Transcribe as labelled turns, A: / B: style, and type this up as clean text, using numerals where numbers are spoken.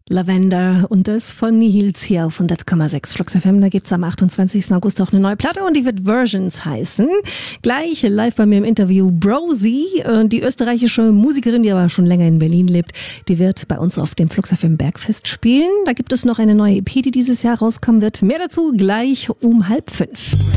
A: Lavender und das von Nihils hier auf 100,6 Flux FM. Da gibt's am 28. August auch eine neue Platte und die wird Versions heißen. Gleich live bei mir im Interview Brosie, die österreichische Musikerin, die aber schon länger in Berlin lebt. Die wird bei uns auf dem Flux FM Bergfest spielen. Da gibt es noch eine neue EP, die dieses Jahr rauskommen wird. Mehr dazu gleich um 4:30.